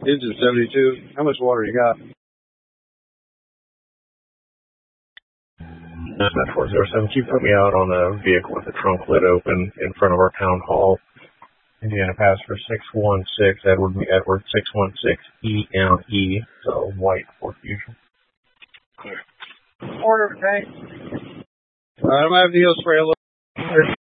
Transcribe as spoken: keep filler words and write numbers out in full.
Engine seventy-two. How much water you got? That's not four zero seven. Can you put me out on a vehicle with the trunk lid open in front of our town hall? Indiana Pass for six one six, Edward Edward six one six E M E, so white Ford Fusion. Clear. Order, okay. Alright, I'm gonna have Neil spray a little.